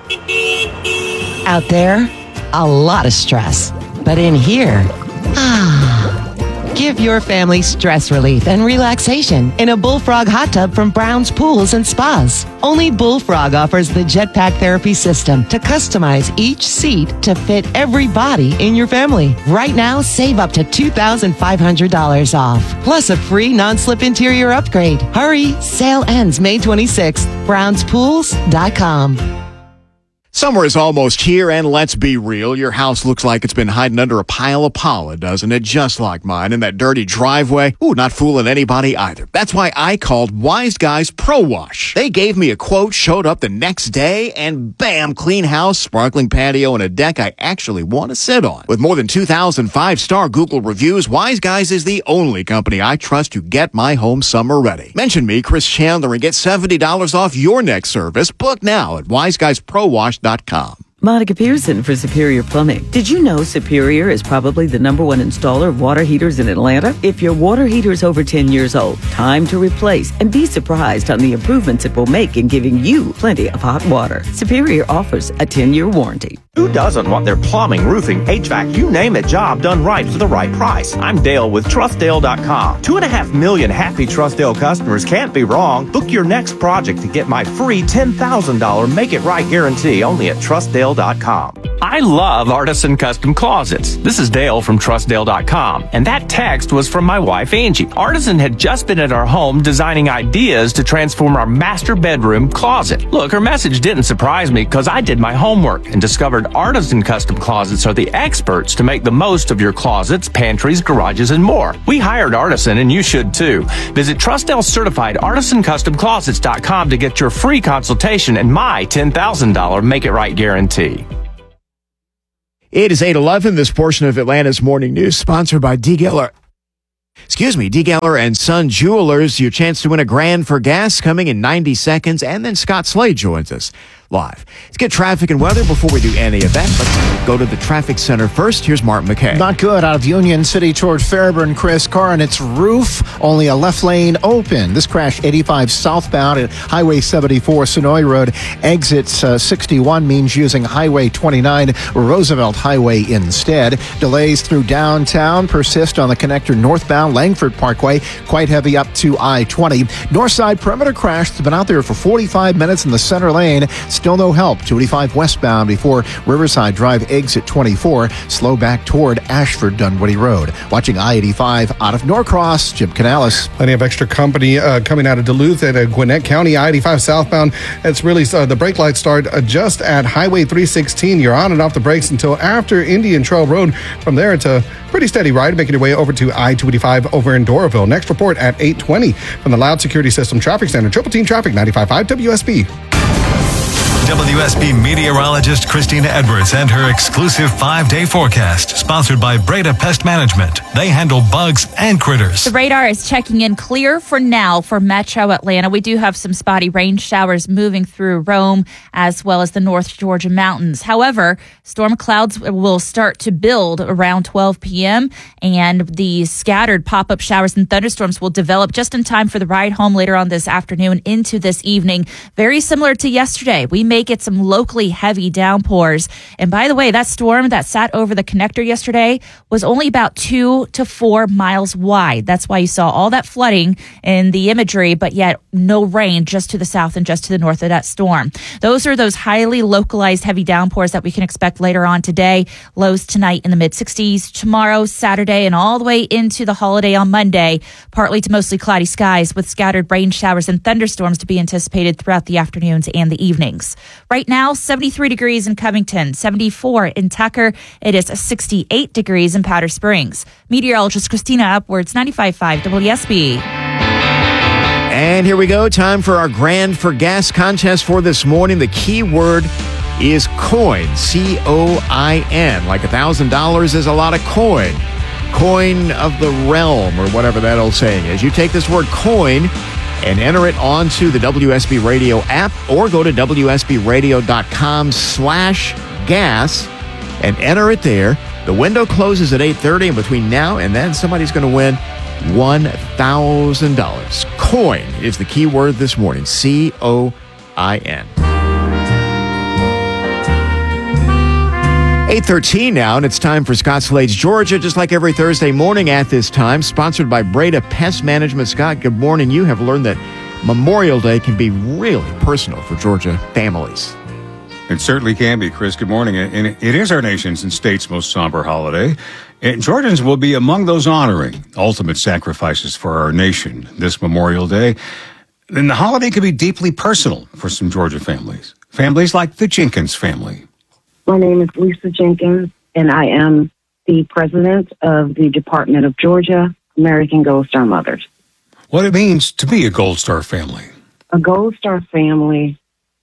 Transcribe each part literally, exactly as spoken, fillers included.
Out there, a lot of stress. But in here, ah, give your family stress relief and relaxation in a Bullfrog hot tub from Brown's Pools and Spas. Only Bullfrog offers the Jetpack Therapy System to customize each seat to fit every body in your family. Right now, save up to two thousand five hundred dollars off, plus a free non-slip interior upgrade. Hurry, sale ends May twenty-sixth. browns pools dot com. Summer is almost here, and let's be real. Your house looks like it's been hiding under a pile of pollen, doesn't it? Just like mine in that dirty driveway. Ooh, not fooling anybody either. That's why I called Wise Guys Pro Wash. They gave me a quote, showed up the next day, and bam, clean house, sparkling patio, and a deck I actually want to sit on. With more than two thousand five-star Google reviews, Wise Guys is the only company I trust to get my home summer ready. Mention me, Chris Chandler, and get seventy dollars off your next service. Book now at wise guys pro wash dot com. Monica Pearson for Superior Plumbing. Did you know Superior is probably the number one installer of water heaters in Atlanta? If your water heater is over ten years old, time to replace and be surprised on the improvements it will make in giving you plenty of hot water. Superior offers a ten-year warranty. Who doesn't want their plumbing, roofing, H V A C, you name it, job done right for the right price? I'm Dale with Trust Dale dot com. Two and a half million happy Trust Dale customers can't be wrong. Book your next project to get my free ten thousand dollars Make It Right guarantee only at Trust Dale dot com. I love Artisan Custom Closets. This is Dale from Trust Dale dot com, and that text was from my wife, Angie. Artisan had just been at our home designing ideas to transform our master bedroom closet. Look, her message didn't surprise me because I did my homework and discovered Artisan Custom Closets are the experts to make the most of your closets, pantries, garages, and more. We hired Artisan, and you should too. Visit TrustDale certified artisan custom closets dot com to get your free consultation and my ten thousand dollars Make It Right guarantee. It is eight eleven. This portion of Atlanta's Morning News sponsored by D. Geller. Excuse me, D. Geller and Son Jewelers. Your chance to win a grand for gas coming in ninety seconds. And then Scott Slade joins us live. Let's get traffic and weather before we do any of that. Let's go to the traffic center first. Here's Martin McKay. Not good out of Union City toward Fairburn. Chris, car on its roof, only a left lane open. This crash eighty-five southbound at Highway seventy-four, Sonoy Road. Exits uh, sixty-one means using Highway twenty-nine, Roosevelt Highway instead. Delays through downtown persist on the connector northbound Langford Parkway, quite heavy up to I twenty. Northside perimeter crash has been out there for forty-five minutes in the center lane. Still no help. two eighty-five westbound before Riverside Drive exit twenty-four. Slow back toward Ashford Dunwoody Road. Watching I eighty-five out of Norcross, Jim Canales. Plenty of extra company uh, coming out of Duluth at uh, Gwinnett County. I eighty-five southbound. It's really uh, the brake lights start uh, just at Highway three sixteen. You're on and off the brakes until after Indian Trail Road. From there, it's a pretty steady ride, making your way over to I two eighty-five over in Doraville. Next report at eight twenty from the Loud Security System Traffic Center. Triple Team Traffic, ninety-five point five W S B. W S B meteorologist Christina Edwards and her exclusive five-day forecast, sponsored by Breda Pest Management. They handle bugs and critters. The radar is checking in clear for now for Metro Atlanta. We do have some spotty rain showers moving through Rome as well as the North Georgia mountains. However, storm clouds will start to build around twelve p.m. and the scattered pop-up showers and thunderstorms will develop just in time for the ride home later on this afternoon into this evening. Very similar to yesterday. We may get some locally heavy downpours. And by the way, that storm that sat over the connector yesterday was only about two to four miles wide. That's why you saw all that flooding in the imagery, but yet no rain just to the south and just to the north of that storm. Those are those highly localized heavy downpours that we can expect later on today. Lows tonight in the mid sixties, tomorrow, Saturday, and all the way into the holiday on Monday. Partly to mostly cloudy skies with scattered rain showers and thunderstorms to be anticipated throughout the afternoons and the evenings. Right now, seventy-three degrees in Covington, seventy-four in Tucker. It is sixty-eight degrees in Powder Springs. Meteorologist Christina Upwards, ninety-five point five W S B. And here we go. Time for our Grand for Gas contest for this morning. The key word is coin, C O I N. Like one thousand dollars is a lot of coin. Coin of the realm, or whatever that old saying is. You take this word coin and enter it onto the W S B Radio app or go to W S B radio dot com slash gas and enter it there. The window closes at eight thirty, and between now and then, somebody's going to win one thousand dollars. Coin is the key word this morning, C O I N. eight thirteen now, and it's time for Scott Slade's Georgia, just like every Thursday morning at this time, sponsored by Breda Pest Management. Scott, good morning. You have learned that Memorial Day can be really personal for Georgia families. It certainly can be, Chris. Good morning. And it is our nation's and state's most somber holiday. And Georgians will be among those honoring ultimate sacrifices for our nation this Memorial Day. And the holiday can be deeply personal for some Georgia families. Families like the Jenkins family. My name is Lisa Jenkins, and I am the president of the Department of Georgia American Gold Star Mothers. What it means to be a Gold Star family. A Gold Star family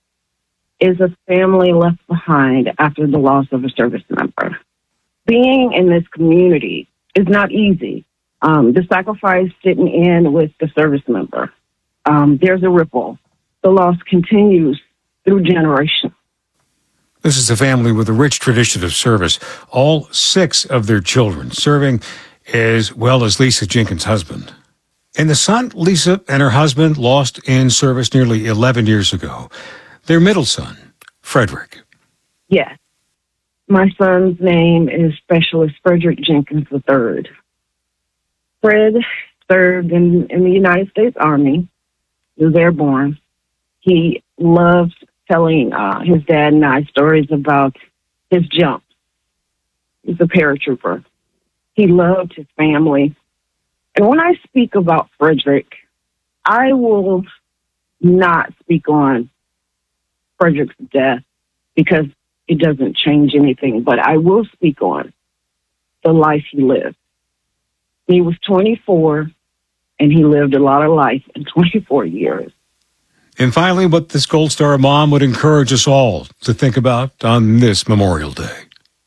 is a family left behind after the loss of a service member. Being in this community is not easy. Um, the sacrifice didn't end with the service member. Um, there's a ripple. The loss continues through generations. This is a family with a rich tradition of service. All six of their children serving, as well as Lisa Jenkins' husband. And the son, Lisa, and her husband lost in service nearly eleven years ago. Their middle son, Frederick. Yes. My son's name is Specialist Frederick Jenkins the third. Fred served in, in the United States Army. He was airborne. He loved telling uh, his dad and I stories about his jumps. He's a paratrooper. He loved his family. And when I speak about Frederick, I will not speak on Frederick's death because it doesn't change anything, but I will speak on the life he lived. He was twenty-four, and he lived a lot of life in twenty-four years. And finally, what this Gold Star mom would encourage us all to think about on this Memorial Day.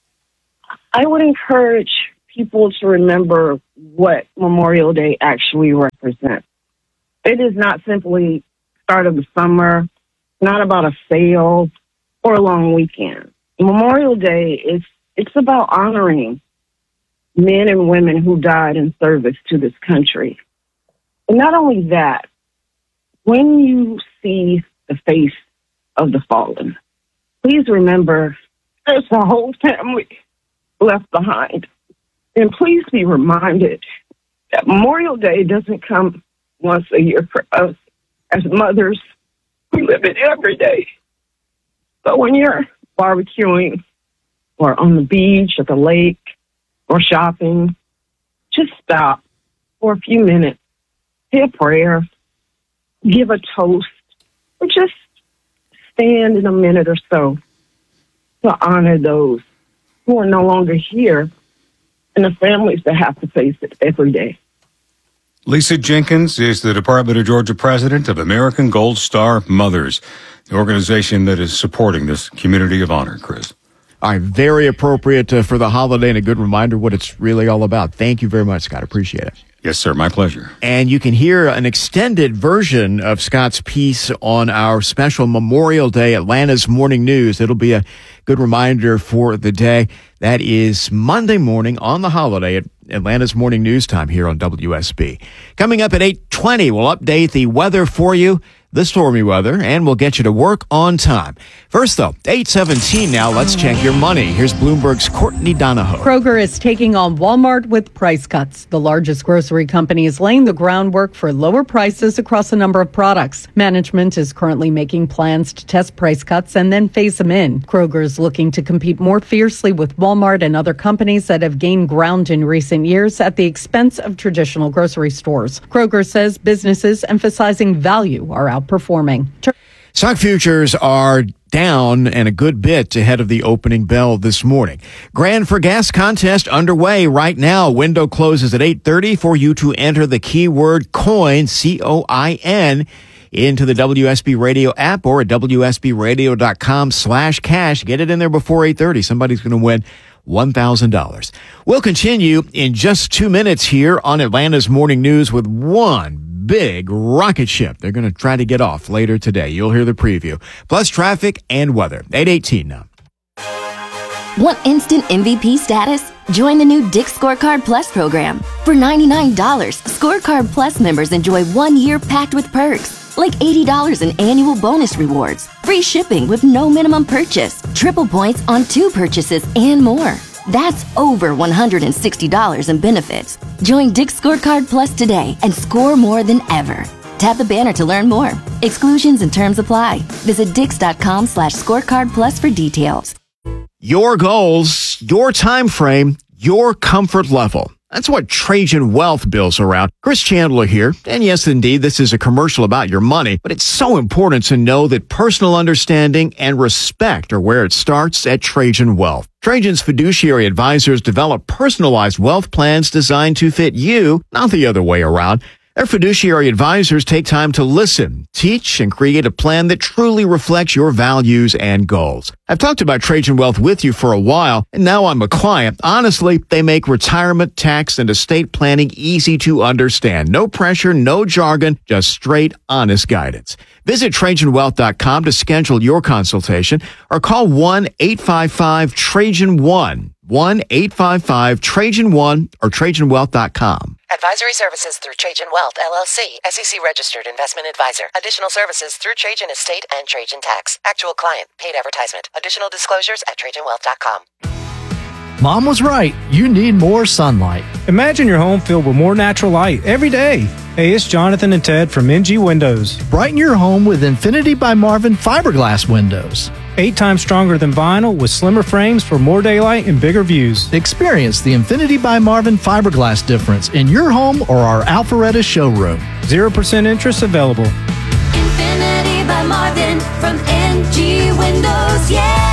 I would encourage people to remember what Memorial Day actually represents. It is not simply start of the summer, not about a sale or a long weekend. Memorial Day is it's about honoring men and women who died in service to this country. And not only that, when you see the face of the fallen, please remember there's a whole family left behind. And please be reminded that Memorial Day doesn't come once a year for us as mothers. We live it every day. So when you're barbecuing or on the beach or the lake or shopping, just stop for a few minutes, say a prayer, give a toast, or just stand in a minute or so to honor those who are no longer here and the families that have to face it every day. Lisa Jenkins is the Department of Georgia president of American Gold Star Mothers, the organization that is supporting this community of honor, Chris. All right, very appropriate uh, for the holiday and a good reminder what it's really all about. Thank you very much, Scott. Appreciate it. Yes, sir. My pleasure. And you can hear an extended version of Scott's piece on our special Memorial Day Atlanta's Morning News. It'll be a good reminder for the day. That is Monday morning on the holiday at Atlanta's Morning News time here on W S B. Coming up at eight twenty, we'll update the weather for you, the stormy weather, and we'll get you to work on time. First, though, eight seventeen now. Let's check your money. Here's Bloomberg's Courtney Donahoe. Kroger is taking on Walmart with price cuts. The largest grocery company is laying the groundwork for lower prices across a number of products. Management is currently making plans to test price cuts and then phase them in. Kroger is looking to compete more fiercely with Walmart and other companies that have gained ground in recent years at the expense of traditional grocery stores. Kroger says businesses emphasizing value are outperforming. Stock futures are down and a good bit ahead of the opening bell this morning. Grand for Gas contest underway right now. Window closes at eight thirty for you to enter the keyword COIN, C O I N, into the W S B Radio app or at W S B radio dot com slash cash. Get it in there before eight thirty. Somebody's going to win one thousand dollars. We'll continue in just two minutes here on Atlanta's Morning News with one big rocket ship. They're going to try to get off later today. You'll hear the preview. Plus traffic and weather. eight eighteen now. Want instant M V P status? Join the new Dick's Scorecard Plus program. For ninety-nine dollars, Scorecard Plus members enjoy one year packed with perks, like eighty dollars in annual bonus rewards, free shipping with no minimum purchase, triple points on two purchases, and more. That's over one hundred sixty dollars in benefits. Join Dick's Scorecard Plus today and score more than ever. Tap the banner to learn more. Exclusions and terms apply. Visit dix.com slash scorecard plus for details. Your goals, your time frame, your comfort level. That's what Trajan Wealth builds around. Chris Chandler here. And yes, indeed, this is a commercial about your money, but it's so important to know that personal understanding and respect are where it starts at Trajan Wealth. Trajan's fiduciary advisors develop personalized wealth plans designed to fit you, not the other way around. Their fiduciary advisors take time to listen, teach, and create a plan that truly reflects your values and goals. I've talked about Trajan Wealth with you for a while, and now I'm a client. Honestly, they make retirement, tax, and estate planning easy to understand. No pressure, no jargon, just straight, honest guidance. Visit Trajan Wealth dot com to schedule your consultation or call one eight five five Trajan one. one eight five five Trajan one or Trajan Wealth dot com. Advisory services through Trajan Wealth, L L C, S E C registered investment advisor. Additional services through Trajan Estate and Trajan Tax. Actual client, paid advertisement. Additional disclosures at Trajan Wealth dot com. Mom was right. You need more sunlight. Imagine your home filled with more natural light every day. Hey, it's Jonathan and Ted from M G Windows. Brighten your home with Infinity by Marvin fiberglass windows. Eight times stronger than vinyl with slimmer frames for more daylight and bigger views. Experience the Infinity by Marvin fiberglass difference in your home or our Alpharetta showroom. zero percent interest available. Infinity by Marvin from M G Windows, yeah!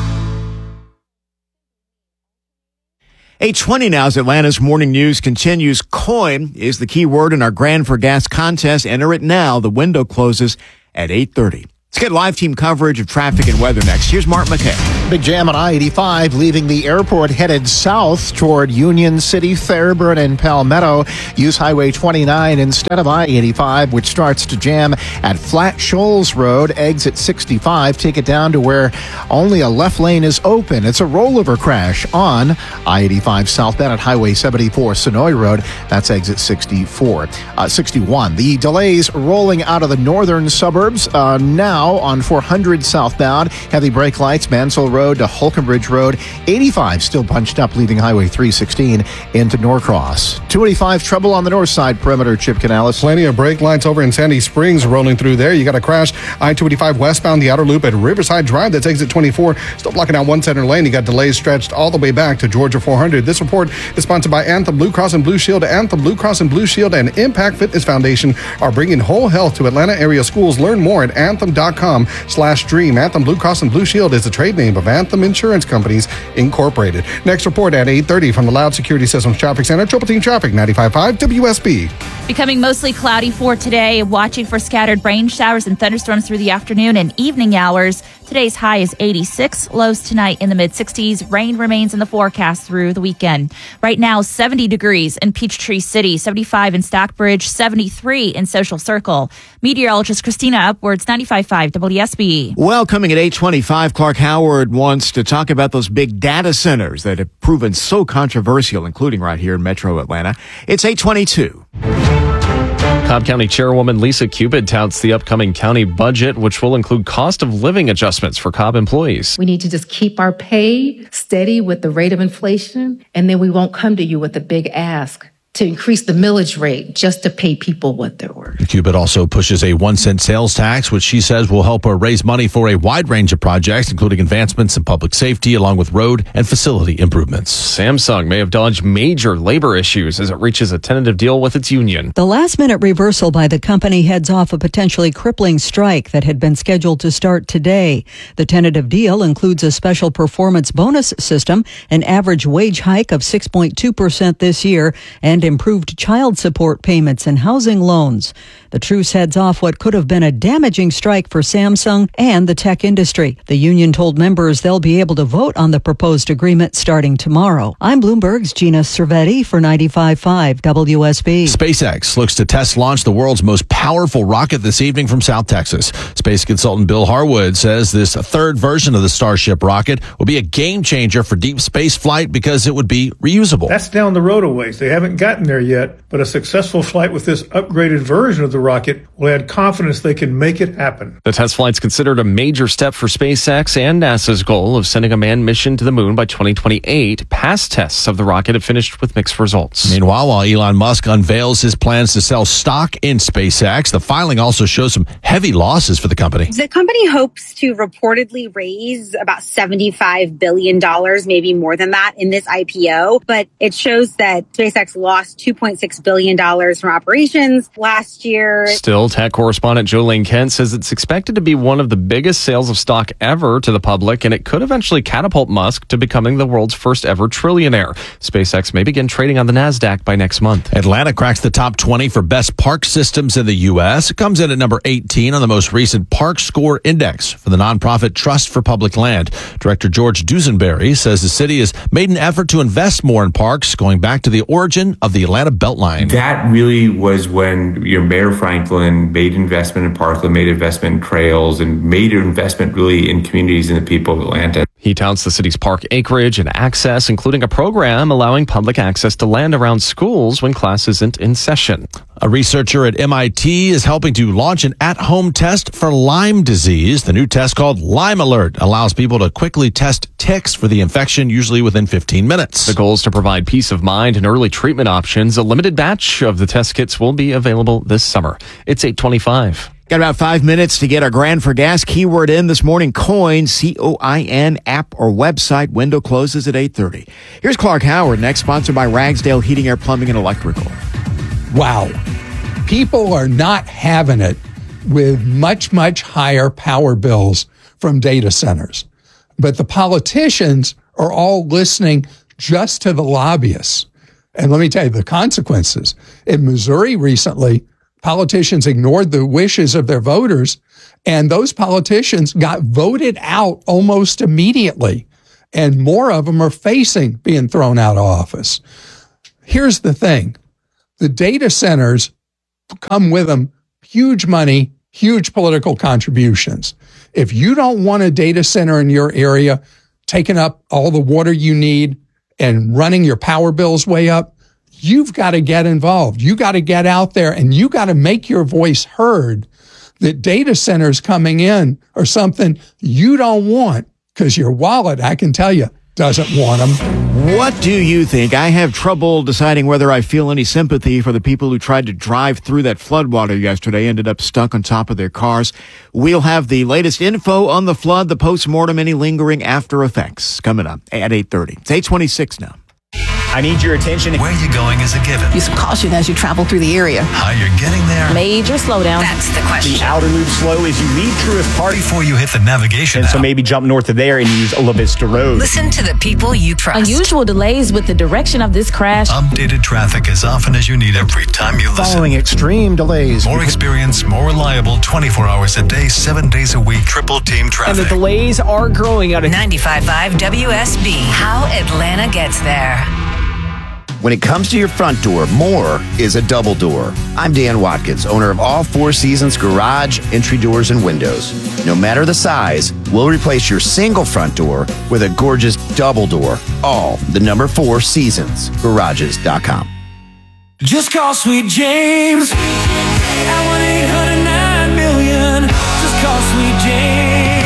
eight twenty now as Atlanta's morning news continues. Coin is the key word in our Grand for Gas contest. Enter it now. The window closes at eight thirty. Let's get live team coverage of traffic and weather next. Here's Mark McKay. Big jam on I eighty-five leaving the airport headed south toward Union City, Fairburn, and Palmetto. Use Highway twenty-nine instead of I eighty-five, which starts to jam at Flat Shoals Road, exit sixty-five. Take it down to where only a left lane is open. It's a rollover crash on I eighty-five southbound at Highway seventy-four, Sonoy Road. That's exit sixty-four, uh, sixty-one. The delays rolling out of the northern suburbs uh, now on four hundred southbound. Heavy brake lights, Mansell Road to Holcomb Road. eighty-five still bunched up, leaving Highway three sixteen into Norcross. two eighty-five trouble on the north side perimeter, Chip Canales. Plenty of brake lights over in Sandy Springs rolling through there. You got a crash I two eighty-five westbound, the outer loop at Riverside Drive. That's exit twenty-four. Still blocking out one center lane. You got delays stretched all the way back to Georgia four hundred. This report is sponsored by Anthem Blue Cross and Blue Shield. Anthem Blue Cross and Blue Shield and Impact Fitness Foundation are bringing whole health to Atlanta area schools. Learn more at anthem dot com slash dream. Anthem Blue Cross and Blue Shield is the trade name of Anthem Insurance Companies Incorporated. Next report at eight thirty from the Loud Security Systems Traffic Center. Triple Team Traffic, ninety-five point five W S B. Becoming mostly cloudy for today, watching for scattered rain showers and thunderstorms through the afternoon and evening hours. Today's high is eighty-six, lows tonight in the mid-sixties. Rain remains in the forecast through the weekend. Right now, seventy degrees in Peachtree City, seventy-five in Stockbridge, seventy-three in Social Circle. Meteorologist Christina Upwards, ninety-five point five W S B. Well, coming at eight twenty-five, Clark Howard wants to talk about those big data centers that have proven so controversial, including right here in Metro Atlanta. It's eight twenty-two. Cobb County Chairwoman Lisa Cupid touts the upcoming county budget, which will include cost of living adjustments for Cobb employees. We need to just keep our pay steady with the rate of inflation, and then we won't come to you with a big ask to increase the millage rate just to pay people what they're worth. Cupid also pushes a one cent sales tax, which she says will help her raise money for a wide range of projects, including advancements in public safety, along with road and facility improvements. Samsung may have dodged major labor issues as it reaches a tentative deal with its union. The last-minute reversal by the company heads off a potentially crippling strike that had been scheduled to start today. The tentative deal includes a special performance bonus system, an average wage hike of six point two percent this year, and improved child support payments and housing loans. The truce heads off what could have been a damaging strike for Samsung and the tech industry. The union told members they'll be able to vote on the proposed agreement starting tomorrow. I'm Bloomberg's Gina Cervetti for ninety-five point five W S B. SpaceX looks to test launch the world's most powerful rocket this evening from South Texas. Space consultant Bill Harwood says this third version of the Starship rocket will be a game changer for deep space flight because it would be reusable. That's down the road a ways. They haven't got gotten there yet, but a successful flight with this upgraded version of the rocket will add confidence they can make it happen. The test flight's considered a major step for SpaceX and NASA's goal of sending a manned mission to the moon by twenty twenty-eight. Past tests of the rocket have finished with mixed results. Meanwhile, while Elon Musk unveils his plans to sell stock in SpaceX, the filing also shows some heavy losses for the company. The company hopes to reportedly raise about seventy-five billion dollars, maybe more than that, in this I P O. But it shows that SpaceX lost two point six billion dollars from operations last year. Still, tech correspondent Jolene Kent says it's expected to be one of the biggest sales of stock ever to the public, and it could eventually catapult Musk to becoming the world's first ever trillionaire. SpaceX may begin trading on the NASDAQ by next month. Atlanta cracks the top twenty for best park systems in the U S. It comes in at number eighteen on the most recent Park Score Index for the nonprofit Trust for Public Land. Director George Dusenberry says the city has made an effort to invest more in parks, going back to the origin of the Atlanta Beltline. That really was when you know, Mayor Franklin made investment in Parkland, made investment in trails, and made an investment really in communities and the people of Atlanta. He touts the city's park acreage and access, including a program allowing public access to land around schools when class isn't in session. A researcher at M I T is helping to launch an at-home test for Lyme disease. The new test, called Lyme Alert, allows people to quickly test ticks for the infection, usually within fifteen minutes. The goal is to provide peace of mind and early treatment options. A limited batch of the test kits will be available this summer. It's eight twenty-five. Got about five minutes to get our Grand for Gas keyword in this morning. Coin, C O I N, app or website. Window closes at eight thirty. Here's Clark Howard next, sponsored by Ragsdale Heating, Air, Plumbing, and Electrical. Wow. People are not having it with much, much higher power bills from data centers. But the politicians are all listening just to the lobbyists. And let me tell you the consequences. In Missouri recently, politicians ignored the wishes of their voters, and those politicians got voted out almost immediately. And more of them are facing being thrown out of office. Here's the thing. The data centers come with them huge money, huge political contributions. If you don't want a data center in your area taking up all the water you need and running your power bills way up, you've got to get involved. You got to get out there and you got to make your voice heard that data centers coming in are something you don't want, because your wallet, I can tell you, doesn't want them. What do you think? I have trouble deciding whether I feel any sympathy for the people who tried to drive through that floodwater yesterday, ended up stuck on top of their cars. We'll have the latest info on the flood, the postmortem, any lingering after effects coming up at eight thirty. It's eight twenty-six now. I need your attention. Where you're going is a given. Use caution as you travel through the area. How you're getting there. Major slowdown. That's the question. The outer loop slow as you leave Truist Park. Before you hit the navigation And app. so maybe jump north of there and use La Vista Road. Listen to the people you trust. Unusual delays with the direction of this crash. Updated traffic as often as you need every time you listen. Following extreme delays. More experience, more reliable, twenty-four hours a day, seven days a week, triple team traffic. And the delays are growing out of ninety-five point five W S B. How Atlanta gets there. When it comes to your front door, more is a double door. I'm Dan Watkins, owner of all Four Seasons garage, entry doors, and windows. No matter the size, we'll replace your single front door with a gorgeous double door. All the number Four Seasons garages dot com. Just call Sweet James at one eight hundred nine million. Just call Sweet James,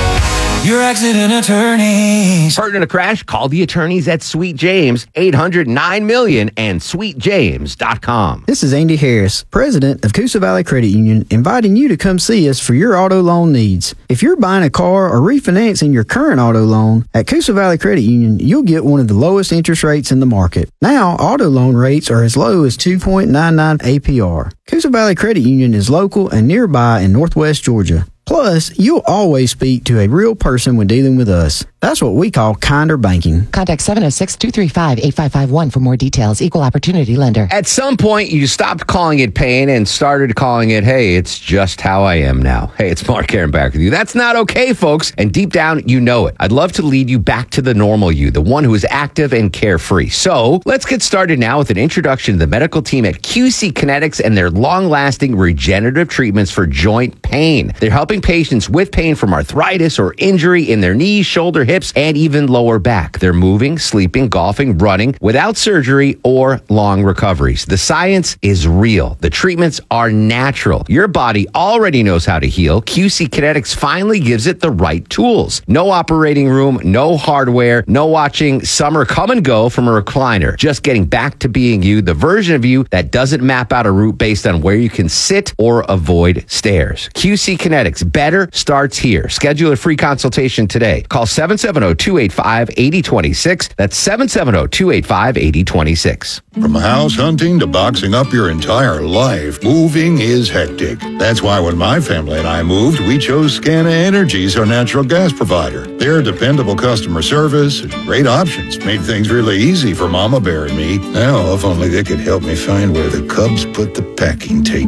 your accident attorneys. Hurt in a crash? Call the attorneys at Sweet James, eight hundred nine million and sweet james dot com. This is Andy Harris, president of Coosa Valley Credit Union, inviting you to come see us for your auto loan needs. If you're buying a car or refinancing your current auto loan, at Coosa Valley Credit Union, you'll get one of the lowest interest rates in the market. Now, auto loan rates are as low as two point nine nine A P R. Coosa Valley Credit Union is local and nearby in Northwest Georgia. Plus, you'll always speak to a real person when dealing with us. That's what we call kinder banking. Contact seven oh six, two three five, eight five five one for more details. Equal opportunity lender. At some point, you stopped calling it pain and started calling it, hey, it's just how I am now. Hey, it's Mark Aaron back with you. That's not okay, folks. And deep down, you know it. I'd love to lead you back to the normal you, the one who is active and carefree. So let's get started now with an introduction to the medical team at Q C Kinetics and their long-lasting regenerative treatments for joint pain. They're helping patients with pain from arthritis or injury in their knees, shoulder, hip, hips, and even lower back. They're moving, sleeping, golfing, running without surgery or long recoveries. The science is real. The treatments are natural. Your body already knows how to heal. Q C Kinetics finally gives it the right tools. No operating room, no hardware, no watching summer come and go from a recliner. Just getting back to being you, the version of you that doesn't map out a route based on where you can sit or avoid stairs. Q C Kinetics, better starts here. Schedule a free consultation today. Call seven seven zero, two eight five, eight zero two six. That's seven seven zero, two eight five, eight zero two six. From house hunting to boxing up your entire life, moving is hectic. That's why when my family and I moved, we chose Scana Energy as our natural gas provider. Their dependable customer service and great options made things really easy for Mama Bear and me. Now, if only they could help me find where the Cubs put the packing tape.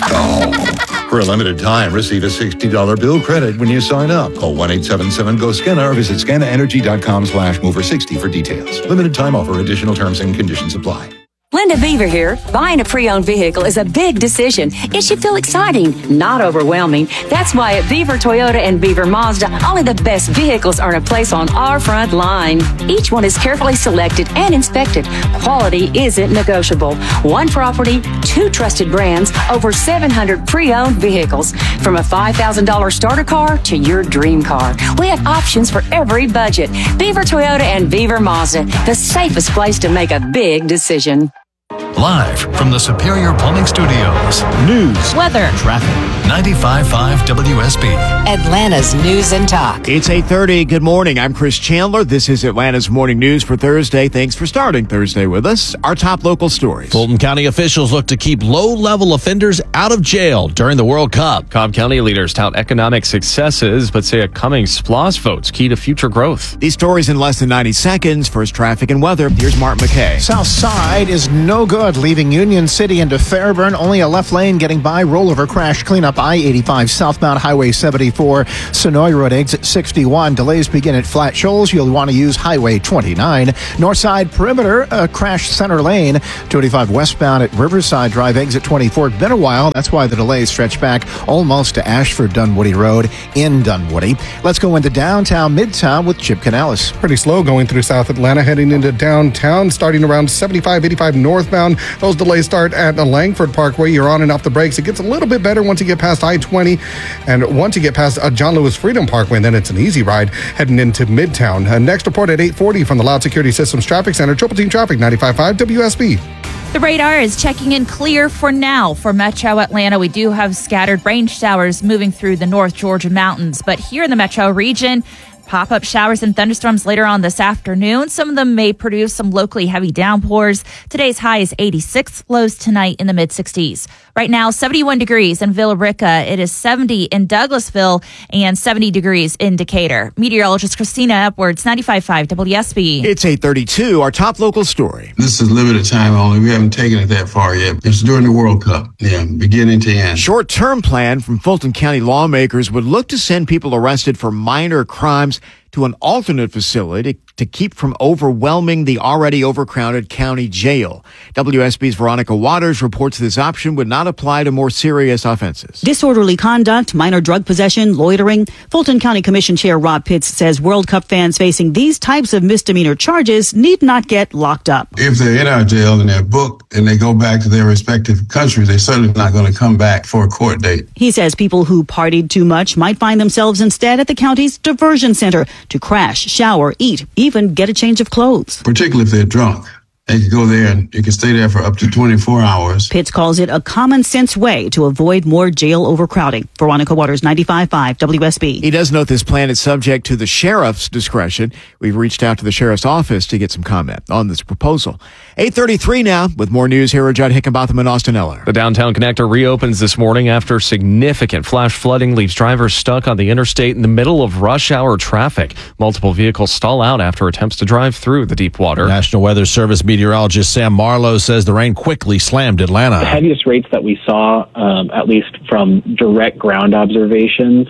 Oh. For a limited time, receive a sixty dollars bill credit when you sign up. Call one eight seven seven, G O, S C A N A or visit scanaenergy.com slash mover 60 for details. Limited time offer. Additional terms and conditions apply. Linda Beaver here. Buying a pre-owned vehicle is a big decision. It should feel exciting, not overwhelming. That's why at Beaver Toyota and Beaver Mazda, only the best vehicles earn a place on our front line. Each one is carefully selected and inspected. Quality isn't negotiable. One property, two trusted brands, over seven hundred pre-owned vehicles. From a five thousand dollars starter car to your dream car. We have options for every budget. Beaver Toyota and Beaver Mazda, the safest place to make a big decision. Live from the Superior Plumbing Studios. News, weather, traffic. ninety-five point five W S B. Atlanta's News and Talk. It's eight thirty. Good morning. I'm Chris Chandler. This is Atlanta's Morning News for Thursday. Thanks for starting Thursday with us. Our top local stories. Fulton County officials look to keep low-level offenders out of jail during the World Cup. Cobb County leaders tout economic successes, but say a coming SPLOST vote's key to future growth. These stories in less than ninety seconds. First, traffic and weather. Here's Mark McKay. South Side is no good, leaving Union City into Fairburn. Only a left lane getting by. Rollover crash cleanup I eighty-five southbound Highway seventy-four. Sonoy Road exit sixty-one. Delays begin at Flat Shoals. You'll want to use Highway twenty-nine. Northside Perimeter, uh, crash center lane. two eighty-five westbound at Riverside Drive exit twenty-four. Been a while. That's why the delays stretch back almost to Ashford Dunwoody Road in Dunwoody. Let's go into downtown Midtown with Chip Canales. Pretty slow going through South Atlanta, heading into downtown, starting around seventy-five eighty-five northbound. Those delays start at the Langford Parkway. You're on and off the brakes. It gets a little bit better once you get past I twenty, and once you get past uh, John Lewis Freedom Parkway, and then it's an easy ride heading into Midtown. Uh, next report at eight forty from the Loud Security Systems Traffic Center. Triple Team Traffic, ninety-five point five W S B. The radar is checking in clear for now for Metro Atlanta. We do have scattered rain showers moving through the North Georgia mountains, but here in the metro region, pop-up showers and thunderstorms later on this afternoon. Some of them may produce some locally heavy downpours. Today's high is eighty-six, lows tonight in the mid-sixties. Right now, seventy-one degrees in Villa Rica. It is seventy in Douglasville and seventy degrees in Decatur. Meteorologist Christina Edwards, ninety-five point five W S B. It's eight thirty-two, our top local story. This is limited time only. We haven't taken it that far yet. It's during the World Cup. Yeah, beginning to end. Short-term plan from Fulton County lawmakers would look to send people arrested for minor crimes to an alternate facility to keep from overwhelming the already overcrowded county jail. W S B's Veronica Waters reports this option would not apply to more serious offenses. Disorderly conduct, minor drug possession, loitering. Fulton County Commission Chair Rob Pitts says World Cup fans facing these types of misdemeanor charges need not get locked up. If they're in our jail and they're booked and they go back to their respective countries, they're certainly not going to come back for a court date. He says people who partied too much might find themselves instead at the county's diversion center to crash, shower, eat, even get a change of clothes. Particularly if they're drunk. They could go there and you can stay there for up to twenty-four hours. Pitts calls it a common sense way to avoid more jail overcrowding. Veronica Waters, ninety-five point five W S B. He does note this plan is subject to the sheriff's discretion. We've reached out to the sheriff's office to get some comment on this proposal. eight thirty-three now with more news. Here are Judd Hickenbotham and Austin Eller. The downtown connector reopens this morning after significant flash flooding leaves drivers stuck on the interstate in the middle of rush hour traffic. Multiple vehicles stall out after attempts to drive through the deep water. National Weather Service meteorologist Sam Marlowe says the rain quickly slammed Atlanta. The heaviest rates that we saw, um, at least from direct ground observations,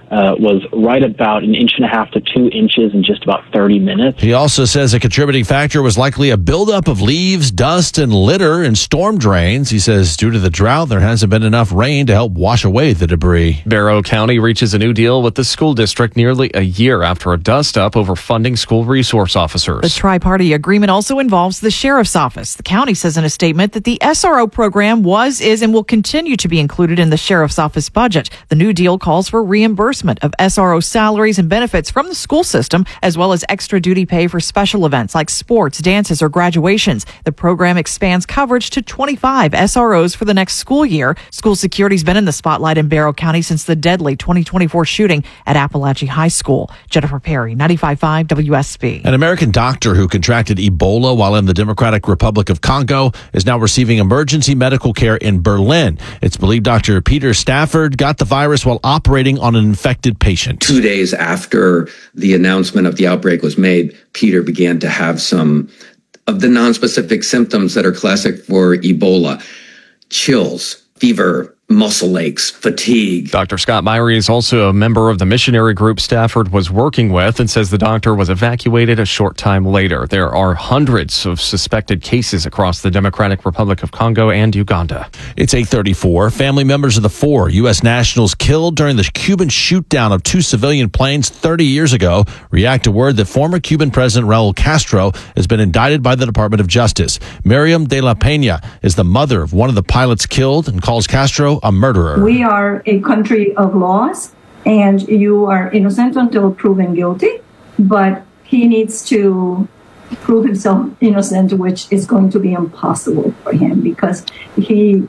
uh, was right about an inch and a half to two inches in just about thirty minutes. He also says a contributing factor was likely a buildup of leaves, dust, and litter in storm drains. He says due to the drought, there hasn't been enough rain to help wash away the debris. Barrow County reaches a new deal with the school district nearly a year after a dust-up over funding school resource officers. The tri-party agreement also involves the sheriff's office. The county says in a statement that the S R O program was, is, and will continue to be included in the sheriff's office budget. The new deal calls for reimbursement of S R O salaries and benefits from the school system, as well as extra duty pay for special events like sports, dances, or graduations. The program expands coverage to twenty-five S R Os for the next school year. School security's been in the spotlight in Barrow County since the deadly twenty twenty-four shooting at Appalachia High School. Jennifer Perry, ninety-five point five W S B. An American doctor who contracted Ebola while in the Democratic Republic of Congo is now receiving emergency medical care in Berlin. It's believed Doctor Peter Stafford got the virus while operating on an infected patient. Two days after the announcement of the outbreak was made, Peter began to have some of the nonspecific symptoms that are classic for Ebola: chills, fever, muscle aches, fatigue. Doctor Scott Myrie is also a member of the missionary group Stafford was working with and says the doctor was evacuated a short time later. There are hundreds of suspected cases across the Democratic Republic of Congo and Uganda. It's eight thirty-four. Family members of the four U S nationals killed during the Cuban shoot-down of two civilian planes thirty years ago react to word that former Cuban President Raul Castro has been indicted by the Department of Justice. Miriam de la Peña is the mother of one of the pilots killed and calls Castro a murderer. We are a country of laws, and you are innocent until proven guilty, but he needs to prove himself innocent, which is going to be impossible for him because he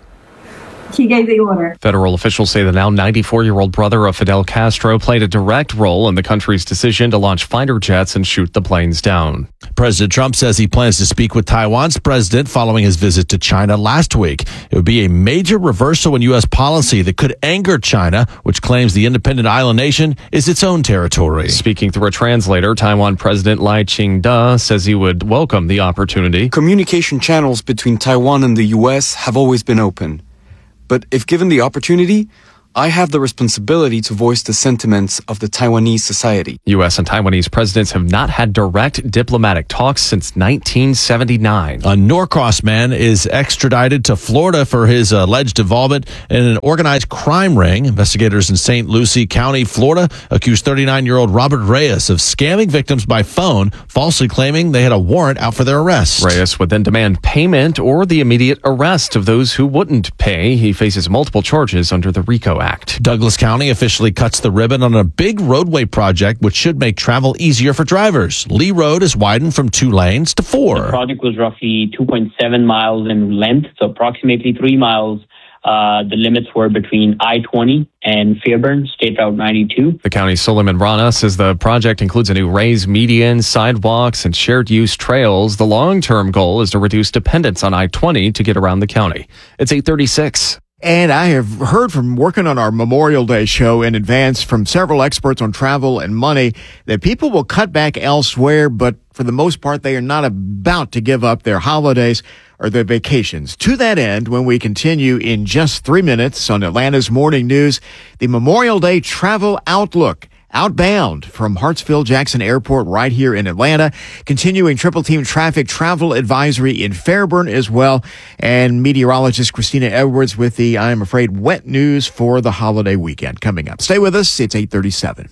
he gave the order. Federal officials say the now ninety-four-year-old brother of Fidel Castro played a direct role in the country's decision to launch fighter jets and shoot the planes down. President Trump says he plans to speak with Taiwan's president following his visit to China last week. It would be a major reversal in U S policy that could anger China, which claims the independent island nation is its own territory. Speaking through a translator, Taiwan President Lai Ching-te says he would welcome the opportunity. Communication channels between Taiwan and the U S have always been open. But if given the opportunity, I have the responsibility to voice the sentiments of the Taiwanese society. U S and Taiwanese presidents have not had direct diplomatic talks since nineteen seventy-nine. A Norcross man is extradited to Florida for his alleged involvement in an organized crime ring. Investigators in Saint Lucie County, Florida, accused thirty-nine-year-old Robert Reyes of scamming victims by phone, falsely claiming they had a warrant out for their arrest. Reyes would then demand payment or the immediate arrest of those who wouldn't pay. He faces multiple charges under the RICO Act. Douglas County officially cuts the ribbon on a big roadway project which should make travel easier for drivers. Lee Road is widened from two lanes to four. The project was roughly two point seven miles in length, so approximately three miles. Uh, the limits were between I twenty and Fairburn, State Route ninety-two. The county's Suleiman Rana says the project includes a new raised median, sidewalks, and shared-use trails. The long-term goal is to reduce dependence on I twenty to get around the county. It's eight thirty-six. And I have heard from working on our Memorial Day show in advance from several experts on travel and money that people will cut back elsewhere, but for the most part, they are not about to give up their holidays or their vacations. To that end, when we continue in just three minutes on Atlanta's Morning News, the Memorial Day Travel Outlook. Outbound from Hartsfield-Jackson Airport right here in Atlanta. Continuing triple team traffic travel advisory in Fairburn as well. And meteorologist Christina Edwards with the, I'm afraid, wet news for the holiday weekend coming up. Stay with us. It's eight thirty-seven.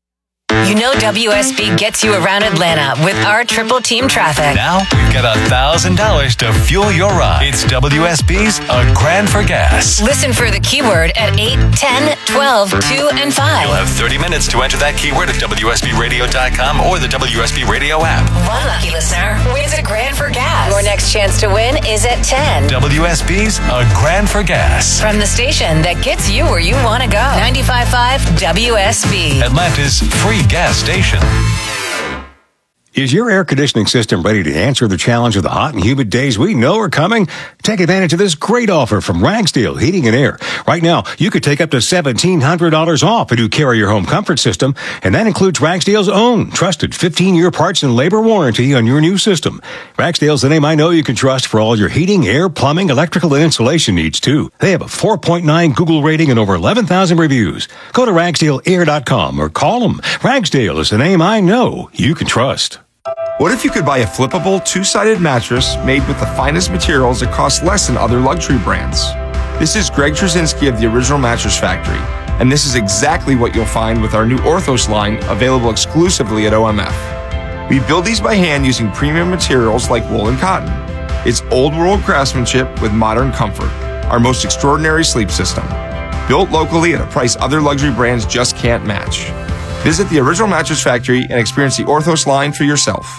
You know W S B gets you around Atlanta with our triple team traffic. Now we've got a thousand dollars to fuel your ride. It's W S B's A Grand for Gas. Listen for the keyword at eight, ten, twelve, two, and five. You'll have thirty minutes to enter that keyword at W S B radio dot com or the W S B Radio app. One lucky listener wins a grand for gas. Your next chance to win is at ten. W S B's A Grand for Gas. From the station that gets you where you want to go. ninety-five point five W S B. Atlanta's free gas station. Is your air conditioning system ready to answer the challenge of the hot and humid days we know are coming? Take advantage of this great offer from Ragsdale Heating and Air. Right now, you could take up to seventeen hundred dollars off a new Carrier home comfort system, and that includes Ragsdale's own trusted fifteen-year parts and labor warranty on your new system. Ragsdale's the name I know you can trust for all your heating, air, plumbing, electrical, and insulation needs, too. They have a four point nine Google rating and over eleven thousand reviews. Go to ragsdale air dot com or call them. Ragsdale is the name I know you can trust. What if you could buy a flippable, two-sided mattress made with the finest materials that cost less than other luxury brands? This is Greg Trzynski of the Original Mattress Factory, and this is exactly what you'll find with our new Orthos line, available exclusively at O M F. We build these by hand using premium materials like wool and cotton. It's old-world craftsmanship with modern comfort, our most extraordinary sleep system. Built locally at a price other luxury brands just can't match. Visit the Original Mattress Factory and experience the Orthos line for yourself.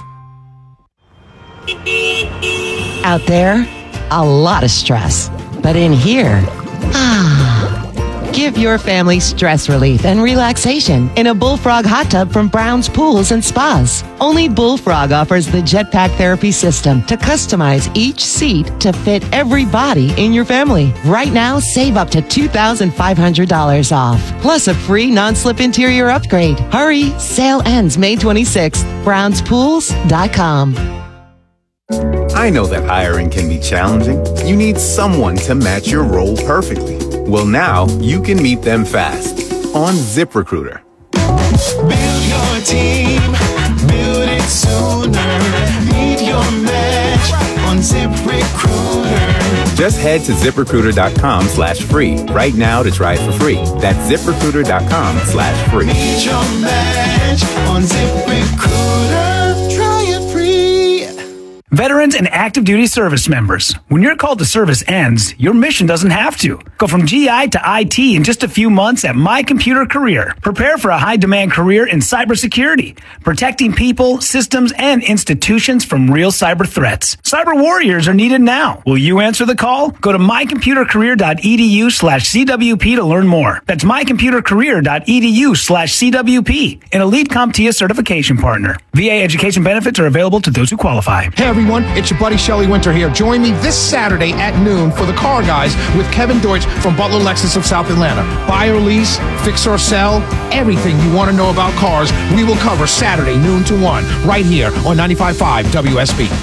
Out there, a lot of stress. But in here, ah, give your family stress relief and relaxation in a Bullfrog hot tub from Brown's Pools and Spas. Only Bullfrog offers the Jetpack Therapy System to customize each seat to fit every body in your family. Right now, save up to two thousand five hundred dollars off, plus a free non-slip interior upgrade. Hurry, sale ends May twenty-sixth. browns pools dot com. I know that hiring can be challenging. You need someone to match your role perfectly. Well, now you can meet them fast on ZipRecruiter. Build your team, build it sooner. Meet your match on ZipRecruiter. Just head to ZipRecruiter.com slash free right now to try it for free. That's ZipRecruiter.com slash free. Meet your match on ZipRecruiter. Try it free. Veterans and active duty service members, when your call to service ends, your mission doesn't have to. Go from G I to I T in just a few months at My Computer Career. Prepare for a high-demand career in cybersecurity, protecting people, systems, and institutions from real cyber threats. Cyber warriors are needed now. Will you answer the call? Go to mycomputercareer.edu slash CWP to learn more. That's mycomputercareer.edu slash CWP, an elite CompTIA certification partner. V A education benefits are available to those who qualify. Hey everyone, it's your buddy Shelly Winter here. Join me this Saturday at noon for the Car Guys with Kevin Deutsch from Butler Lexus of South Atlanta. Buy or lease, fix or sell, everything you want to know about cars, we will cover Saturday noon to one right here on ninety-five point five W S B.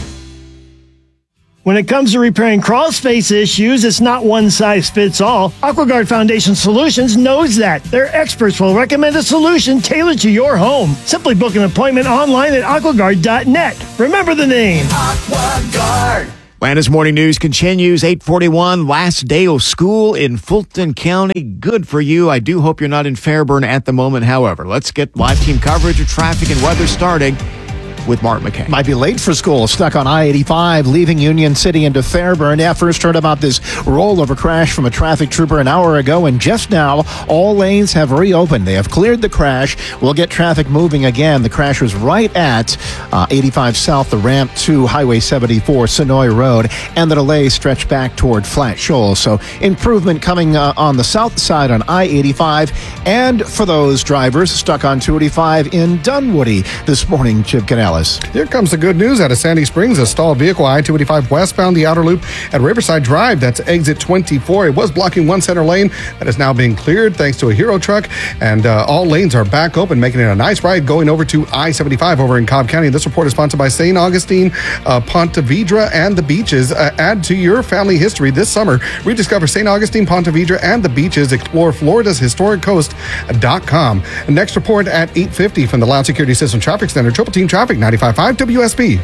When it comes to repairing crawl space issues, it's not one size fits all. AquaGuard Foundation Solutions knows that. Their experts will recommend a solution tailored to your home. Simply book an appointment online at aquaguard dot net. Remember the name. AquaGuard. Atlanta's Morning News continues, eight forty-one, last day of school in Fulton County. Good for you. I do hope you're not in Fairburn at the moment, however. Let's get live team coverage of traffic and weather starting with Mark McKay. Might be late for school. Stuck on I eighty-five, leaving Union City into Fairburn. Yeah, first heard about this rollover crash from a traffic trooper an hour ago, and just now, all lanes have reopened. They have cleared the crash. We'll get traffic moving again. The crash was right at uh, eighty-five South, the ramp to Highway seventy-four, Sonoy Road, and the delay stretched back toward Flat Shoals. So improvement coming uh, on the south side on I eighty-five, and for those drivers stuck on two eighty-five in Dunwoody this morning, Chip Canales. Here comes the good news out of Sandy Springs. A stalled vehicle, I two eighty-five westbound, the outer loop at Riverside Drive. That's exit twenty-four. It was blocking one center lane. That is now being cleared thanks to a Hero truck. And uh, all lanes are back open, making it a nice ride going over to I seventy-five over in Cobb County. This report is sponsored by Saint Augustine, uh, Ponte Vedra, and the beaches. Uh, add to your family history this summer. Rediscover Saint Augustine, Ponte Vedra, and the beaches. Explore Florida's historic coast dot com. Next report at eight fifty from the Loud Security System Traffic Center. Triple Team Traffic, ninety-five point five W S B.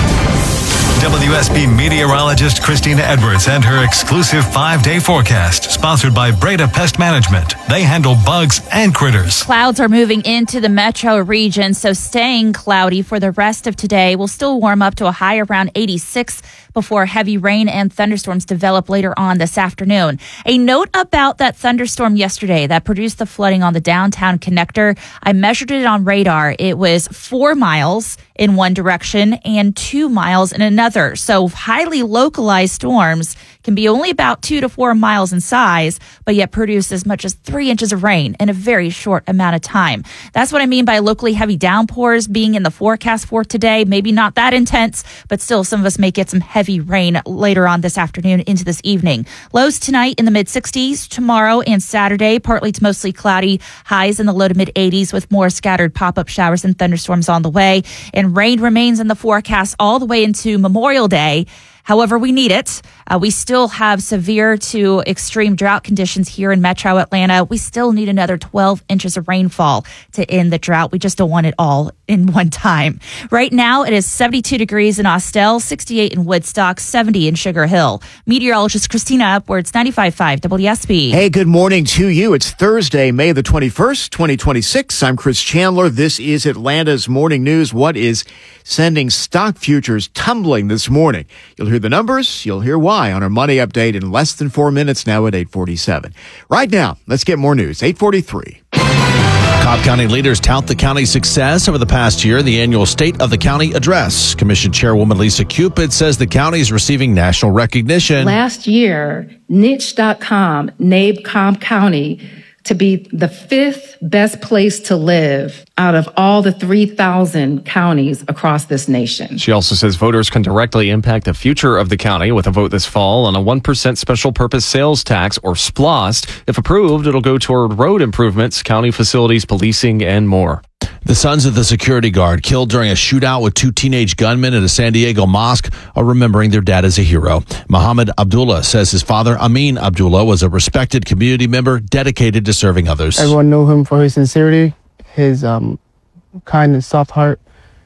W S B meteorologist Christina Edwards and her exclusive five-day forecast, sponsored by Breda Pest Management. They handle bugs and critters. Clouds are moving into the metro region, so staying cloudy for the rest of today. Will still warm up to a high around eighty-six before heavy rain and thunderstorms develop later on this afternoon. A note about that thunderstorm yesterday that produced the flooding on the downtown connector. I measured it on radar. It was four miles in one direction and two miles in another. So highly localized storms can be only about two to four miles in size, but yet produce as much as three inches of rain in a very short amount of time. That's what I mean by locally heavy downpours being in the forecast for today. Maybe not that intense, but still some of us may get some heavy rain later on this afternoon into this evening. Lows tonight in the mid sixties, tomorrow and Saturday, partly to mostly cloudy, highs in the low to mid eighties with more scattered pop-up showers and thunderstorms on the way. And rain remains in the forecast all the way into Memorial Day. However, we need it. Uh, we still have severe to extreme drought conditions here in metro Atlanta. We still need another twelve inches of rainfall to end the drought. We just don't want it all in one time. Right now, it is seventy-two degrees in Austell, sixty-eight in Woodstock, seventy in Sugar Hill. Meteorologist Christina Upwards, ninety-five point five W S B. Hey, good morning to you. It's Thursday, May the twenty-first, twenty twenty-six. I'm Chris Chandler. This is Atlanta's Morning News. What is sending stock futures tumbling this morning? You'll hear the numbers. You'll hear why on our money update in less than four minutes now at eight forty-seven. Right now, let's get more news. eight forty-three. Cobb County leaders tout the county's success over the past year in the annual State of the County Address. Commission Chairwoman Lisa Cupid says the county is receiving national recognition. Last year, niche dot com named Cobb County to be the fifth best place to live out of all the three thousand counties across this nation. She also says voters can directly impact the future of the county with a vote this fall on a one percent special purpose sales tax, or S P L O S T. If approved, it'll go toward road improvements, county facilities, policing, and more. The sons of the security guard killed during a shootout with two teenage gunmen at a San Diego mosque are remembering their dad as a hero. Muhammad Abdullah says his father, Amin Abdullah, was a respected community member dedicated to serving others. Everyone knew him for his sincerity, his um, kind and soft heart,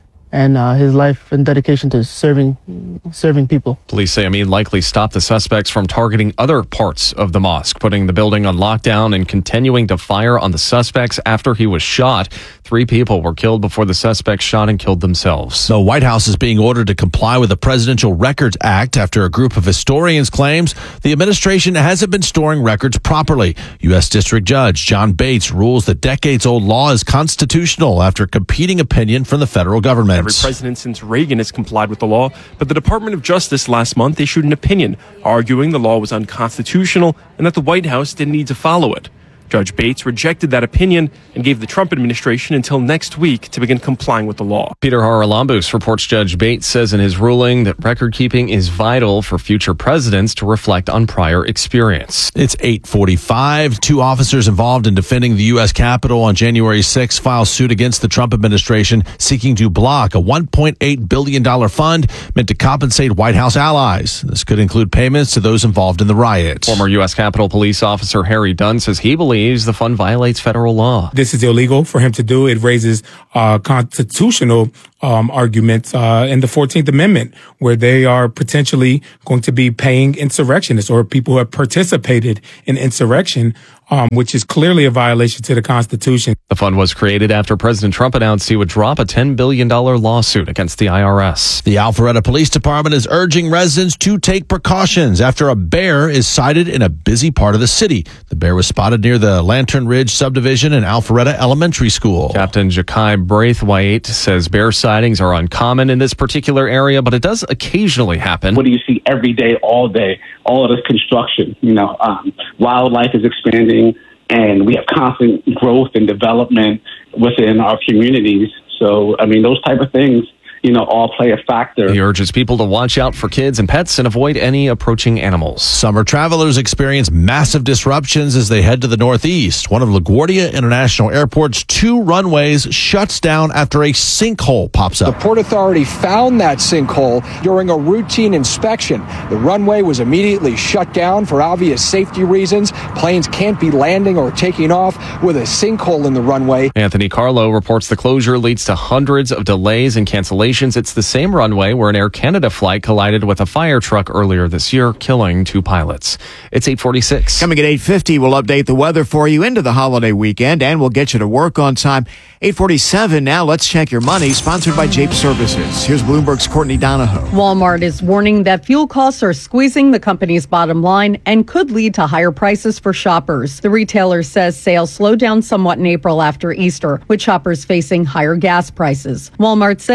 and uh, his life and dedication to serving serving people. Police say Amin likely stopped the suspects from targeting other parts of the mosque, putting the building on lockdown and continuing to fire on the suspects after he was shot. Three people were killed before the suspects shot and killed themselves. The White House is being ordered to comply with the Presidential Records Act after a group of historians claims the administration hasn't been storing records properly. U S District Judge John Bates rules the decades-old law is constitutional after competing opinion from the federal government. Every president since Reagan has complied with the law, but the Department of Justice last month issued an opinion arguing the law was unconstitutional and that the White House didn't need to follow it. Judge Bates rejected that opinion and gave the Trump administration until next week to begin complying with the law. Peter Haralambous reports Judge Bates says in his ruling that record keeping is vital for future presidents to reflect on prior experience. It's eight forty-five. Two officers involved in defending the U S Capitol on January sixth filed suit against the Trump administration seeking to block a one point eight billion dollars fund meant to compensate White House allies. This could include payments to those involved in the riot. Former U S Capitol Police Officer Harry Dunn says he believes the fund violates federal law. This is illegal for him to do. It raises uh, constitutional um, arguments uh, in the fourteenth Amendment, where they are potentially going to be paying insurrectionists or people who have participated in insurrection, um, which is clearly a violation to the Constitution. The fund was created after President Trump announced he would drop a ten billion dollars lawsuit against the I R S. The Alpharetta Police Department is urging residents to take precautions after a bear is sighted in a busy part of the city. The bear was spotted near the Lantern Ridge subdivision in Alpharetta Elementary School. Captain Jakai Braithwaite says bear sightings are uncommon in this particular area, but it does occasionally happen. What do you see every day, all day? All of this construction, you know, um, wildlife is expanding, and we have constant growth and development within our communities. So, I mean, those type of things, you know, all play a factor. He urges people to watch out for kids and pets and avoid any approaching animals. Summer travelers experience massive disruptions as they head to the Northeast. One of LaGuardia International Airport's two runways shuts down after a sinkhole pops up. The Port Authority found that sinkhole during a routine inspection. The runway was immediately shut down for obvious safety reasons. Planes can't be landing or taking off with a sinkhole in the runway. Anthony Carlo reports the closure leads to hundreds of delays and cancellations. It's the same runway where an Air Canada flight collided with a fire truck earlier this year, killing two pilots. It's eight forty-six. Coming at eight fifty, we'll update the weather for you into the holiday weekend, and we'll get you to work on time. eight forty-seven now, let's check your money, sponsored by Jape Services. Here's Bloomberg's Courtney Donahoe. Walmart is warning that fuel costs are squeezing the company's bottom line and could lead to higher prices for shoppers. The retailer says sales slowed down somewhat in April after Easter, with shoppers facing higher gas prices. Walmart says it is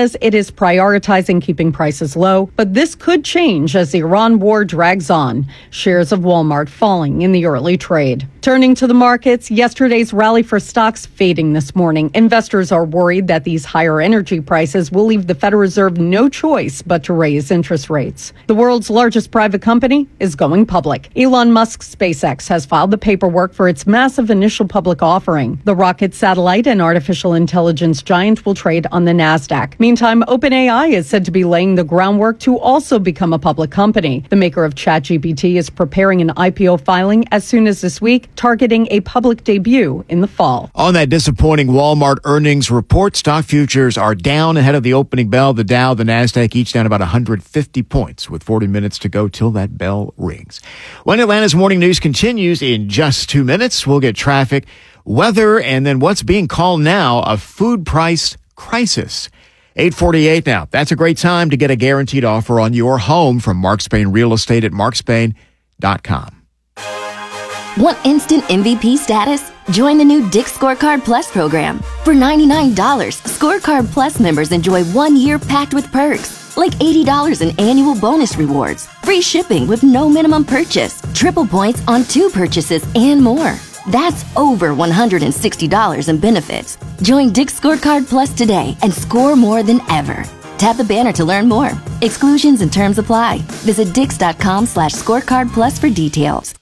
is prioritizing keeping prices low, but this could change as the Iran war drags on. Shares of Walmart falling in the early trade. Turning to the markets, yesterday's rally for stocks fading this morning. Investors are worried that these higher energy prices will leave the Federal Reserve no choice but to raise interest rates. The world's largest private company is going public. Elon Musk's SpaceX has filed the paperwork for its massive initial public offering. The rocket, satellite, and artificial intelligence giant will trade on the NASDAQ. Meantime, OpenAI is said to be laying the groundwork to also become a public company. The maker of ChatGPT is preparing an I P O filing as soon as this week, targeting a public debut in the fall. On that disappointing Walmart earnings report, stock futures are down ahead of the opening bell. The Dow, the NASDAQ, each down about one hundred fifty points with forty minutes to go till that bell rings. When Atlanta's morning news continues in just two minutes, we'll get traffic, weather, and then what's being called now a food price crisis. eight forty-eight now. That's a great time to get a guaranteed offer on your home from Mark Spain Real Estate at mark spain dot com. Want instant M V P status? Join the new Dick's Scorecard Plus program. For ninety-nine dollars, Scorecard Plus members enjoy one year packed with perks, like eighty dollars in annual bonus rewards, free shipping with no minimum purchase, triple points on two purchases, and more. That's over one hundred sixty dollars in benefits. Join Dick's Scorecard Plus today and score more than ever. Tap the banner to learn more. Exclusions and terms apply. Visit dix.com slash scorecard plus for details.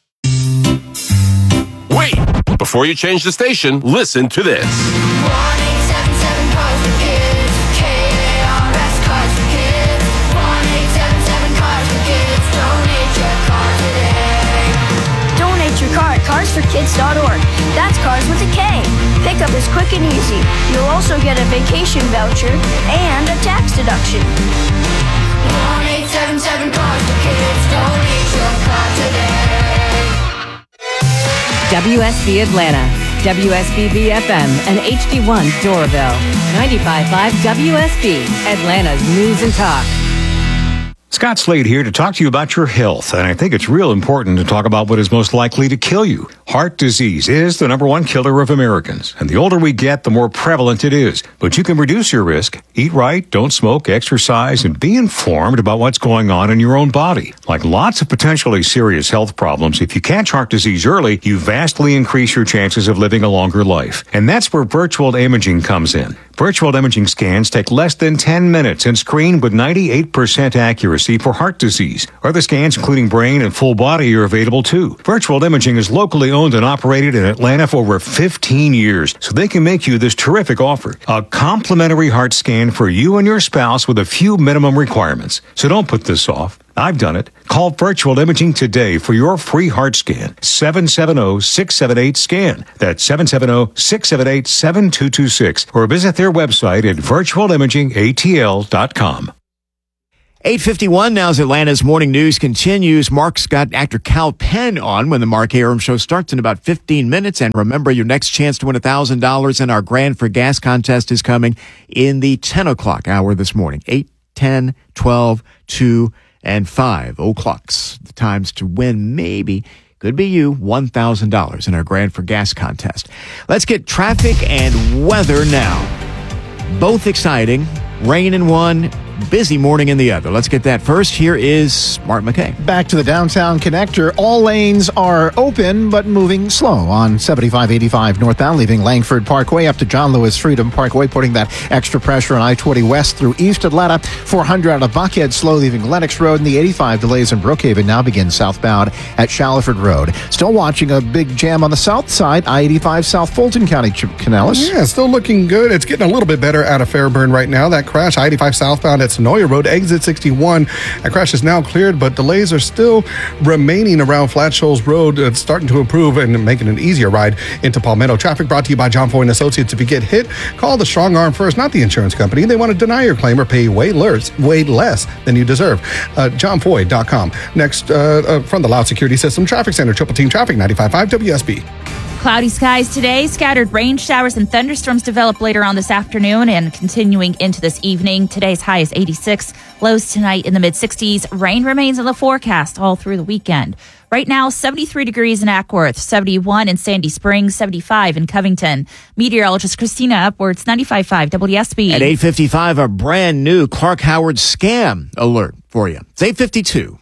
Wait! Before you change the station, listen to this. one eight seven seven Cars for Kids. K A R S Cars for Kids. one eight seven seven Cars for Kids. Donate your car today. Donate your car at cars for kids dot org. That's cars with a K. Pickup is quick and easy. You'll also get a vacation voucher and a tax deduction. one eight seven seven Cars for Kids. Donate your car today. W S B Atlanta, W S B B F M, and H D one Doraville. ninety-five point five W S B, Atlanta's News and Talk. Scott Slade here to talk to you about your health, and I think it's real important to talk about what is most likely to kill you. Heart disease is the number one killer of Americans, and the older we get, the more prevalent it is. But you can reduce your risk. Eat right, don't smoke, exercise, and be informed about what's going on in your own body. Like lots of potentially serious health problems, if you catch heart disease early, you vastly increase your chances of living a longer life. And that's where virtual imaging comes in. Virtual imaging scans take less than ten minutes and screen with ninety-eight percent accuracy for heart disease. Other scans, including brain and full body, are available too. Virtual imaging is locally owned and operated in Atlanta for over fifteen years, so they can make you this terrific offer. A complimentary heart scan for you and your spouse with a few minimum requirements. So don't put this off. I've done it. Call Virtual Imaging today for your free heart scan. seven seven zero, six seven eight, SCAN. That's seven seven zero, six seven eight, seven two two six. Or visit their website at virtual imaging a t l dot com. eight fifty-one now as Atlanta's morning news continues. Mark's got actor Cal Penn on when the Mark Aram Show starts in about fifteen minutes. And remember, your next chance to win one thousand dollars in our Grand for Gas contest is coming in the ten o'clock hour this morning. eight, ten, twelve, two, and five o'clocks. The times to win maybe could be you one thousand dollars in our Grand for Gas contest. Let's get traffic and weather now. Both exciting. Rain in one, busy morning in the other. Let's get that first. Here is Mark McKay. Back to the downtown connector. All lanes are open, but moving slow on seventy-five eighty-five northbound, leaving Langford Parkway up to John Lewis Freedom Parkway, putting that extra pressure on I twenty west through East Atlanta. four hundred out of Buckhead, slow leaving Lennox Road, and the eighty-five delays in Brookhaven now begin southbound at Shallowford Road. Still watching a big jam on the south side, I eighty-five South Fulton County, Canellis. Yeah, still looking good. It's getting a little bit better out of Fairburn right now. That crash, I eighty-five southbound at Sonoya Road, exit sixty-one. That crash is now cleared, but delays are still remaining around Flat Shoals Road. It's starting to improve and making an easier ride into Palmetto. Traffic brought to you by John Foy and Associates. If you get hit, call the Strong Arm first, not the insurance company. They want to deny your claim or pay way less, way less than you deserve. Uh, john foy dot com. Next, uh, uh, from the Loud Security System Traffic Center, Triple Team Traffic, ninety-five point five W S B. Cloudy skies today. Scattered rain showers and thunderstorms develop later on this afternoon and continuing into this evening. Today's high is eighty-six. Lows tonight in the mid sixties. Rain remains in the forecast all through the weekend. Right now, seventy-three degrees in Ackworth, seventy-one in Sandy Springs, seventy-five in Covington. Meteorologist Christina Upwards, ninety-five point five W S B. At eight fifty-five, a brand new Clark Howard scam alert for you. It's eight fifty-two.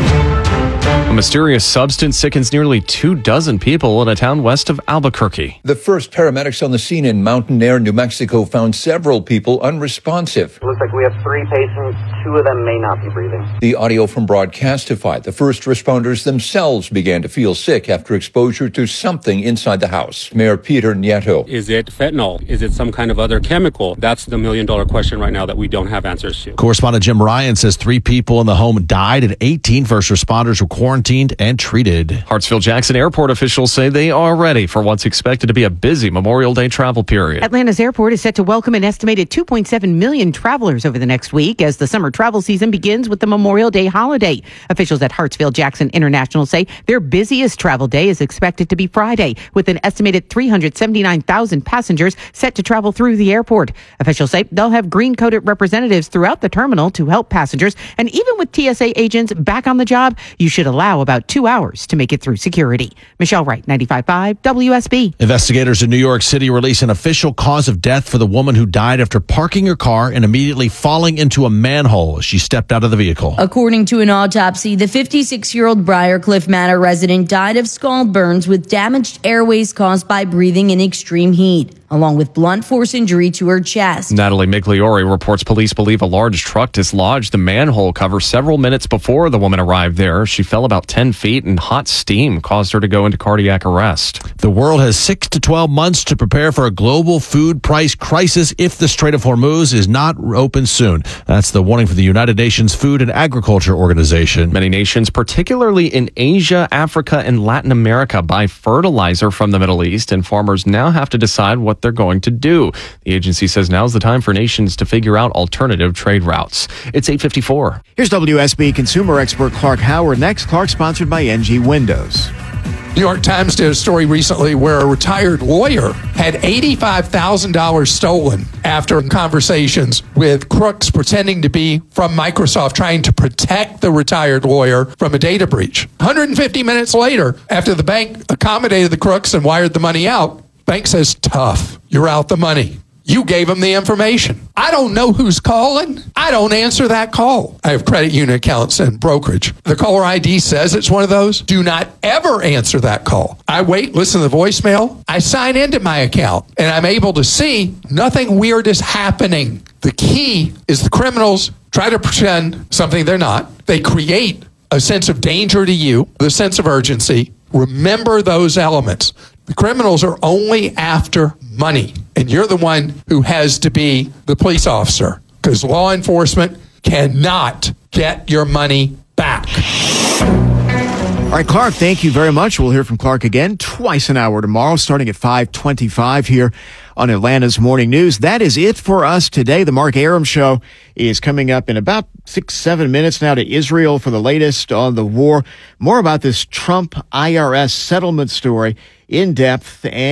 A mysterious substance sickens nearly two dozen people in a town west of Albuquerque. The first paramedics on the scene in Mountain Air, New Mexico, found several people unresponsive. It looks like we have three patients. Two of them may not be breathing. The audio from Broadcastify. The first responders themselves began to feel sick after exposure to something inside the house. Mayor Peter Nieto. Is it fentanyl? Is it some kind of other chemical? That's the million dollar question right now that we don't have answers to. Correspondent Jim Ryan says three people in the home died and eighteen first responders were quarantined and treated. Hartsfield-Jackson Airport officials say they are ready for what's expected to be a busy Memorial Day travel period. Atlanta's airport is set to welcome an estimated two point seven million travelers over the next week as the summer travel season begins with the Memorial Day holiday. Officials at Hartsfield-Jackson International say their busiest travel day is expected to be Friday, with an estimated three hundred seventy-nine thousand passengers set to travel through the airport. Officials say they'll have green-coated representatives throughout the terminal to help passengers, and even with T S A agents back on the job, you should allow about two hours to make it through security. Michelle Wright, ninety-five point five W S B. Investigators in New York City release an official cause of death for the woman who died after parking her car and immediately falling into a manhole as she stepped out of the vehicle. According to an autopsy, the fifty-six-year-old Briarcliff Manor resident died of scald burns with damaged airways caused by breathing in extreme heat, along with blunt force injury to her chest. Natalie Migliori reports police believe a large truck dislodged the manhole cover several minutes before the woman arrived there. She fell about ten feet and hot steam caused her to go into cardiac arrest. The world has six to twelve months to prepare for a global food price crisis if the Strait of Hormuz is not open soon. That's the warning from the United Nations Food and Agriculture Organization. Many nations, particularly in Asia, Africa, and Latin America, buy fertilizer from the Middle East, and farmers now have to decide what they're going to do. The agency says now's the time for nations to figure out alternative trade routes. It's eight fifty-four. Here's W S B consumer expert Clark Howard. Next, Clark sponsored by N G Windows. New York Times did a story recently where a retired lawyer had eighty-five thousand dollars stolen after conversations with crooks pretending to be from Microsoft trying to protect the retired lawyer from a data breach. one hundred fifty minutes later, after the bank accommodated the crooks and wired the money out, bank says, tough, you're out the money. You gave them the information. I don't know who's calling. I don't answer that call. I have credit union accounts and brokerage. The caller I D says it's one of those. Do not ever answer that call. I wait, listen to the voicemail. I sign into my account and I'm able to see nothing weird is happening. The key is the criminals try to pretend something they're not. They create a sense of danger to you, the sense of urgency. Remember those elements. The criminals are only after money, and you're the one who has to be the police officer, because law enforcement cannot get your money back. All right, Clark, thank you very much. We'll hear from Clark again twice an hour tomorrow, starting at five twenty-five here on Atlanta's Morning News. That is it for us today. The Mark Arum Show is coming up in about six, seven minutes now to Israel for the latest on the war. More about this Trump I R S settlement story in depth and